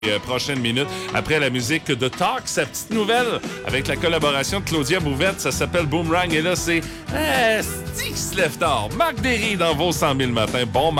Prochaines minutes. Après la musique de Talk, sa petite nouvelle avec la collaboration de Claudia Bouvette, ça s'appelle Boomerang. Et là, c'est Stick se lève tard. Marc Derry dans vos 100 000 matins. Bon